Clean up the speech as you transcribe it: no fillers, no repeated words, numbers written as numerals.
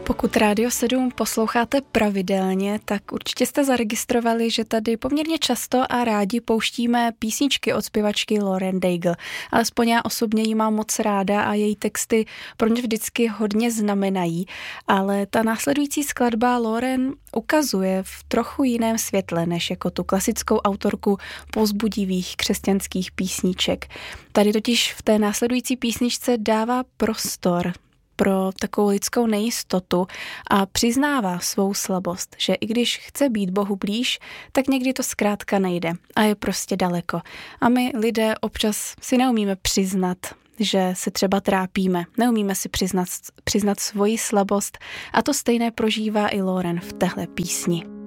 Pokud Rádio 7 posloucháte pravidelně, tak určitě jste zaregistrovali, že tady poměrně často a rádi pouštíme písničky od zpěvačky Lauren Daigle. Alespoň já osobně ji mám moc ráda a její texty pro mě vždycky hodně znamenají, ale ta následující skladba Lauren ukazuje v trochu jiném světle, než jako tu klasickou autorku povzbudivých křesťanských písniček. Tady totiž v té následující písničce dává prostor pro takovou lidskou nejistotu a přiznává svou slabost, že i když chce být Bohu blíž, tak někdy to zkrátka nejde a je prostě daleko. A my lidé občas si neumíme přiznat, že se třeba trápíme, neumíme si přiznat svoji slabost a to stejné prožívá i Lauren v téhle písni.